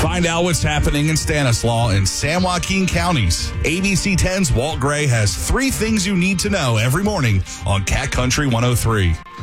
Find out what's happening in Stanislaus and San Joaquin counties. ABC 10's Walt Gray has 3 things you need to know every morning on Cat Country 103.